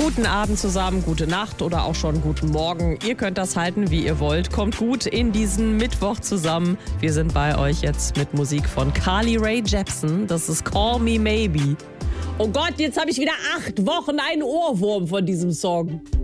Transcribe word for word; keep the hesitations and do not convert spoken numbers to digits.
Guten Abend zusammen, gute Nacht oder auch schon guten Morgen. Ihr könnt das halten, wie ihr wollt. Kommt gut in diesen Mittwoch zusammen. Wir sind bei euch jetzt mit Musik von Carly Rae Jepsen. Das ist Call Me Maybe. Oh Gott, jetzt habe ich wieder acht Wochen einen Ohrwurm von diesem Song.